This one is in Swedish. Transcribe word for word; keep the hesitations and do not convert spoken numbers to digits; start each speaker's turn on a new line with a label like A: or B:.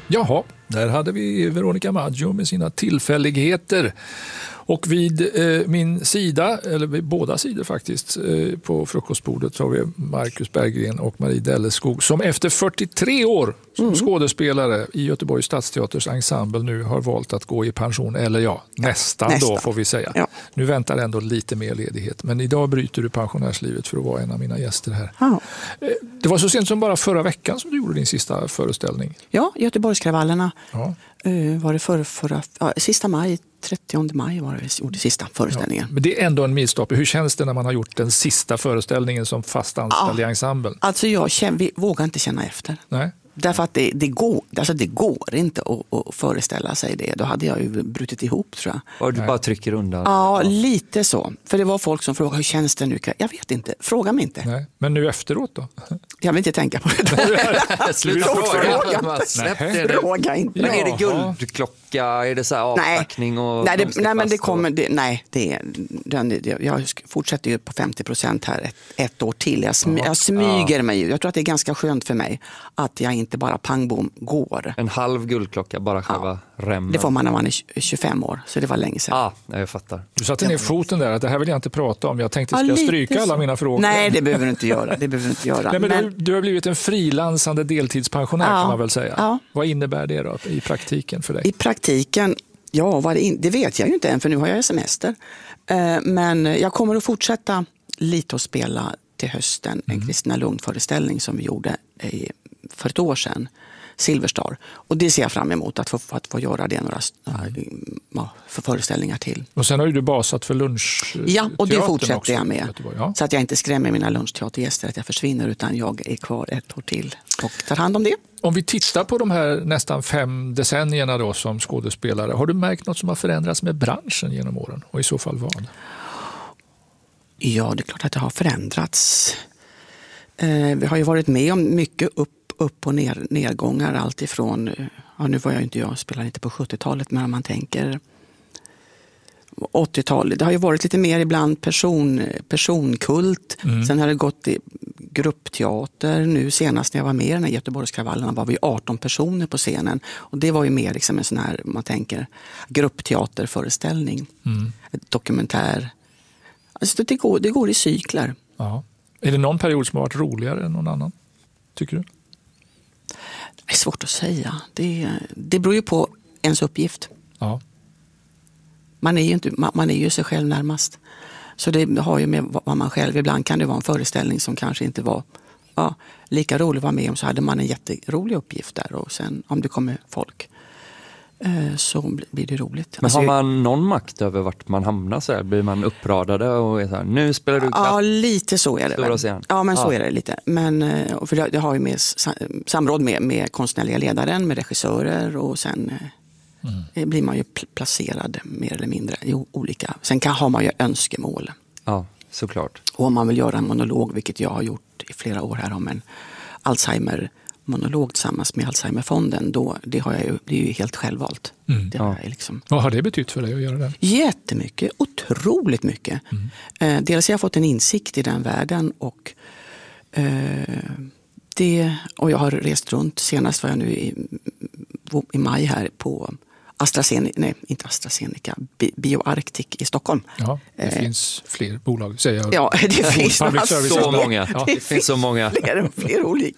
A: Jaha, där hade vi Veronica Maggio med sina tillfälligheter. Och vid eh, min sida, eller vid båda sidor faktiskt, eh, på frukostbordet så har vi Marcus Berggren och Marie Delleskog som efter fyrtiotre år som mm. skådespelare i Göteborgs Stadsteaters ensemble nu har valt att gå i pension. Eller ja, nästan, nästan. då får vi säga. Ja. Nu väntar ändå lite mer ledighet. Men idag bryter du pensionärslivet för att vara en av mina gäster här. Ja. Det var så sent som bara förra veckan som du gjorde din sista föreställning.
B: Ja, Göteborgskravallerna. Ja. Uh, var det för, förra, ja, sista maj, trettionde maj var det gjorde sista föreställningen.
A: Ja, men det är ändå en milstolpe. Hur känns det när man har gjort den sista föreställningen som fast anställd ja. i ensemblen?
B: Alltså jag känner, vi vågar inte känna efter.
A: Nej.
B: Därför att det, det, går, alltså det går inte att, att föreställa sig det. Då hade jag ju brutit ihop, tror jag.
C: Och du bara trycker undan?
B: Ja, lite så. För det var folk som frågade, hur känns det nu? Jag vet inte, fråga mig inte.
A: Nej. Men nu efteråt då?
B: Jag vill inte tänka på det.
C: Sluta fråga.
B: Släpp det. Fråga inte.
C: Men är det guldklocka? Är det så här avpackning? Och
B: nej, det, nej, men det kommer... Det, nej, det är... Den, jag fortsätter ju på femtio procent här ett, ett år till. Jag, smy, jag smyger ja. mig. Jag tror att det är ganska skönt för mig att jag inte bara pangbom går.
C: En halv guldklocka, bara själva ja. remmen.
B: Det får man när man är tjugofem år, så det var länge sedan.
C: Ja, ah, jag fattar.
A: Du satte ner foten där, att det här vill jag inte prata om. Jag tänkte att jag ska stryka alla mina frågor.
B: Nej, det behöver du inte göra. Det behöver du inte göra.
A: Nej, men men... Du, du har blivit en frilansande deltidspensionär ja. kan man väl säga.
B: Ja.
A: Vad innebär det då i praktiken för dig?
B: I praktiken, ja, vad det, in... det vet jag ju inte än, för nu har jag semester. Uh, men jag kommer att fortsätta lite att spela till hösten. Mm. En Kristina Lund-föreställning som vi gjorde i för ett år sedan, Silverstar. Och det ser jag fram emot, att få, att få göra det några ja, för föreställningar till.
A: Och sen har ju du basat för lunch.
B: Ja, och det fortsätter jag med. Ja. Så att jag inte skrämmer mina lunchteatergäster att jag försvinner, utan jag är kvar ett år till och tar hand om det.
A: Om vi tittar på de här nästan fem decennierna då som skådespelare, har du märkt något som har förändrats med branschen genom åren? Och i så fall vad?
B: Ja, det är klart att det har förändrats. Eh, vi har ju varit med om mycket upp upp och ner, nedgångar, allt ifrån, ja, nu var jag inte jag spelar inte på sjuttiotalet, men om man tänker åttiotalet, det har ju varit lite mer ibland person, personkult, mm. sen har det gått i gruppteater. Nu senast när jag var med i den här Göteborgskravallerna var vi arton personer på scenen, och det var ju mer liksom en sån här, man tänker, gruppteaterföreställning, mm. dokumentär. Alltså det går, det går i cykler.
A: Ja. Är det någon period som har varit roligare än någon annan, tycker du?
B: Det är svårt att säga. Det, det beror ju på ens uppgift.
A: Ja.
B: Man är ju inte, man, man är ju sig själv närmast. Så det har ju med vad man själv... Ibland kan det vara en föreställning som kanske inte var ja, lika rolig att vara med om, så hade man en jätterolig uppgift där. Och sen om det kommer folk eh, så blir det roligt.
C: Men alltså, har man någon makt över vart man hamnar så här? Blir man uppradade och är så här, nu spelar du...
B: Ja, lite så är det väl. Ja, men ja. så är det lite. Men för det, det har ju med samråd med, med konstnärliga ledaren, med regissörer, och sen mm. blir man ju placerad mer eller mindre i olika. Sen kan, har man ju önskemål.
C: Ja, såklart.
B: Och om man vill göra en monolog, vilket jag har gjort i flera år här, om en Alzheimer monolog tillsammans med Alzheimerfonden, då det har jag ju, det är ju helt självvalt. Mm. Det har
A: ja.
B: jag liksom.
A: Vad har det betytt för dig att göra det?
B: Jättemycket, otroligt mycket. Mm. Eh, dels har jag fått en insikt i den världen, och eh, det, och jag har rest runt. Senast var jag nu i, i maj här på AstraZeneca, nej inte AstraZeneca, BioArctic i Stockholm.
A: Ja, det eh, finns fler bolag, säger jag.
B: Ja, det finns
C: så många. Ja, det, det finns så många.
B: Fler, fler olika.